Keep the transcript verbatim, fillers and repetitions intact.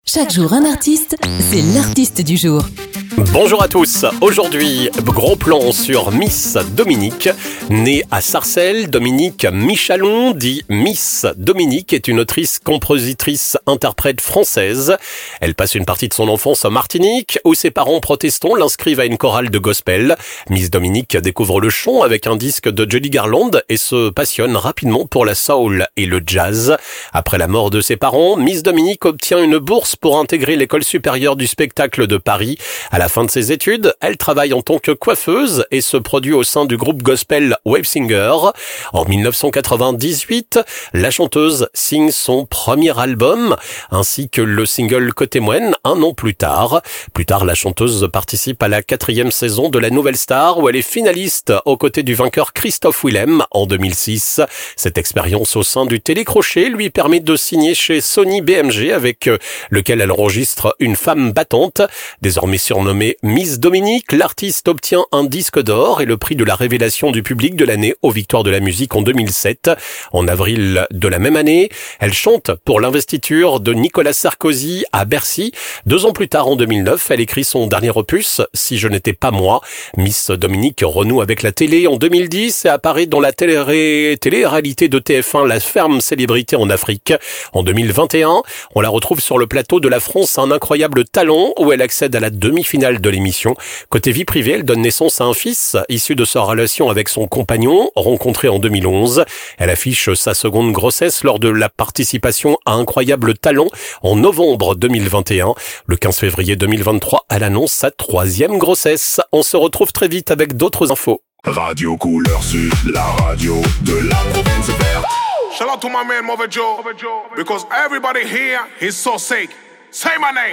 Chaque jour un artiste, c'est l'artiste du jour. Bonjour à tous, aujourd'hui gros plan sur Miss Dominique. Née à Sarcelles, Dominique Michalon, dit Miss Dominique, est une autrice, compositrice, interprète française. Elle passe une partie de son enfance en Martinique, où ses parents protestants l'inscrivent à une chorale de gospel. Miss Dominique découvre le chant avec un disque de Judy Garland et se passionne rapidement pour la soul et le jazz. Après la mort de ses parents, Miss Dominique obtient une bourse pour intégrer l'école supérieure du spectacle de Paris. À la fin de ses études, elle travaille en tant que coiffeuse et se produit au sein du groupe gospel Wave Singer. En dix-neuf cent quatre-vingt-dix-huit, la chanteuse signe son premier album, ainsi que le single Côté Moine un an plus tard. Plus tard, la chanteuse participe à la quatrième saison de La Nouvelle Star, où elle est finaliste aux côtés du vainqueur Christophe Willem en deux mille six. Cette expérience au sein du télécrochet lui permet de signer chez Sony B M G, avec lequel elle enregistre Une femme battante. Désormais surnommée Miss Dominique, l'artiste obtient un disque d'or et le prix de la révélation du public de l'année aux Victoires de la musique en deux mille sept. En avril de la même année, elle chante pour l'investiture de Nicolas Sarkozy à Bercy. Deux ans plus tard, en deux mille neuf, elle écrit son dernier opus, Si je n'étais pas moi. Miss Dominique renoue avec la télé en deux mille dix et apparaît dans la télé- télé-réalité de T F un La Ferme Célébrité en Afrique. En deux mille vingt et un, on la retrouve sur le plateau de La France un incroyable talent, où elle accède à la demi-finale de l'émission. Côté vie privée, elle donne naissance à un fils issu de sa relation avec son compagnon, rencontré en deux mille onze. Elle affiche sa seconde grossesse lors de la participation à Incroyable Talent en novembre deux mille vingt et un. Le quinze février deux mille vingt-trois, elle annonce sa troisième grossesse. On se retrouve très vite avec d'autres infos. Radio Couleur Sud, la radio de la province verte. Shout out to my man Mother Joe, because everybody here is so sick. Say my name.